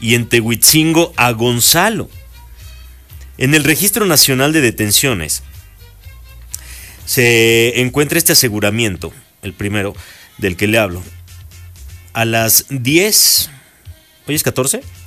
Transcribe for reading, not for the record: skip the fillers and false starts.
y en Tehuitzingo a Gonzalo. En el Registro Nacional de Detenciones se encuentra este aseguramiento, el primero del que le hablo. A las 10, ¿hoy es 14?